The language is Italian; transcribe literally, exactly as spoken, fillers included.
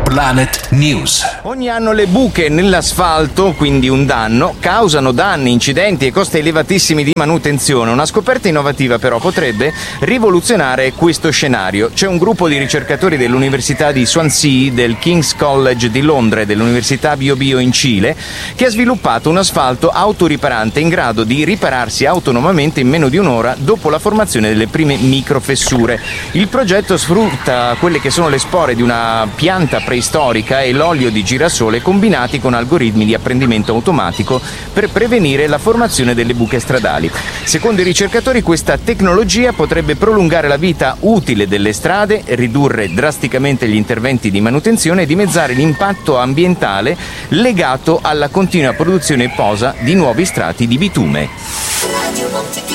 Planet News. Ogni anno le buche nell'asfalto, quindi un danno, causano danni, incidenti e costi elevatissimi di manutenzione. Una scoperta innovativa però potrebbe rivoluzionare questo scenario. C'è un gruppo di ricercatori dell'Università di Swansea, del King's College di Londra e dell'Università Bio Bio in Cile che ha sviluppato un asfalto autoriparante in grado di ripararsi autonomamente in meno di un'ora dopo la formazione delle prime microfessure. Il progetto sfrutta quelle che sono le spore di una pianta preistorica e l'olio di girasole combinati con algoritmi di apprendimento automatico per prevenire la formazione delle buche stradali. Secondo i ricercatori, questa tecnologia potrebbe prolungare la vita utile delle strade, ridurre drasticamente gli interventi di manutenzione e dimezzare l'impatto ambientale legato alla continua produzione e posa di nuovi strati di bitume.